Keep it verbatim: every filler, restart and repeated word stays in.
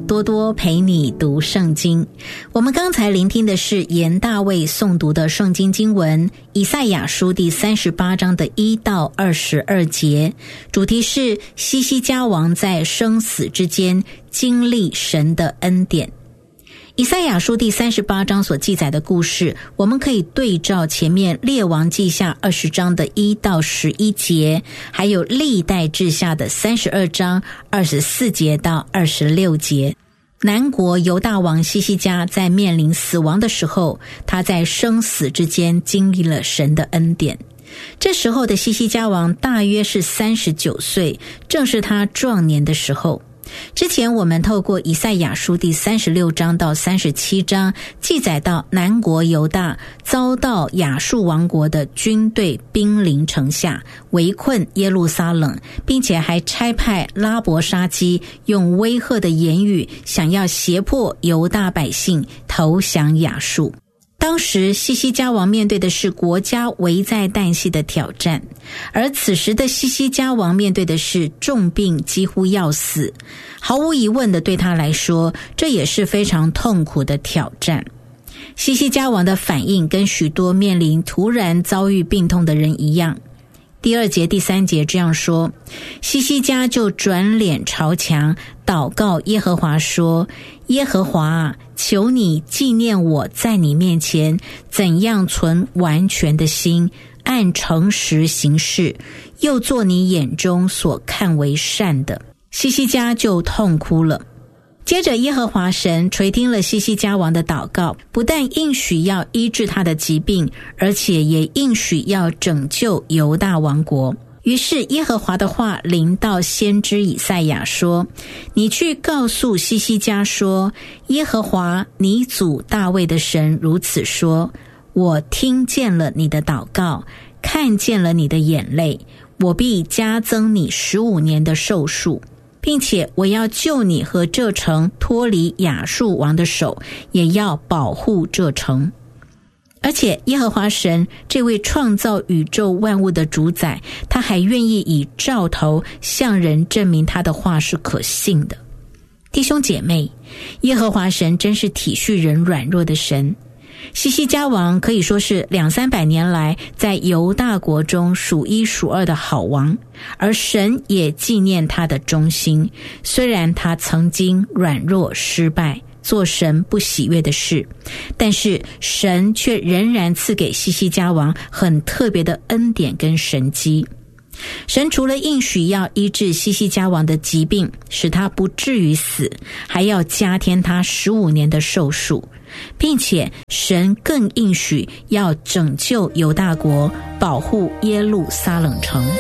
多多陪你读圣经。我们刚才聆听的是严大卫诵读的圣经经文，以赛亚书第三十八章的一到二十二节，主题是西西家王在生死之间经历神的恩典。以赛亚书第三十八章所记载的故事，我们可以对照前面列王记下二十章的一到十一节，还有历代志下的三十二章二十四节到二十六节。南国犹大王西西家在面临死亡的时候，他在生死之间经历了神的恩典。这时候的西西家王大约是三十九岁，正是他壮年的时候。之前我们透过以赛亚书第三十六章到三十七章记载到南国犹大遭到亚述王国的军队兵临城下，围困耶路撒冷，并且还差派拉伯沙基用威吓的言语想要胁迫犹大百姓投降亚述。当时西西家王面对的是国家危在旦夕的挑战，而此时的西西家王面对的是重病，几乎要死。毫无疑问的，对他来说，这也是非常痛苦的挑战。西西家王的反应跟许多面临突然遭遇病痛的人一样。第二节第三节这样说，西西家就转脸朝墙祷告耶和华说，耶和华啊，求你纪念我在你面前怎样存完全的心，按诚实行事，又做你眼中所看为善的。西西家就痛哭了。接着耶和华神垂听了西西家王的祷告，不但应许要医治他的疾病，而且也应许要拯救犹大王国。于是耶和华的话临到先知以赛亚说，你去告诉西西家说，耶和华你祖大卫的神如此说，我听见了你的祷告，看见了你的眼泪，我必加增你十五年的寿数，并且我要救你和这城脱离亚述王的手，也要保护这城。而且耶和华神这位创造宇宙万物的主宰，他还愿意以兆头向人证明他的话是可信的。弟兄姐妹，耶和华神真是体恤人软弱的神。西西家王可以说是两三百年来在犹大国中数一数二的好王，而神也纪念他的忠心。虽然他曾经软弱失败，做神不喜悦的事，但是神却仍然赐给西西家王很特别的恩典跟神迹。神除了应许要医治西西家王的疾病，使他不至于死，还要加添他十五年的寿数，并且神更应许要拯救犹大国，保护耶路撒冷城。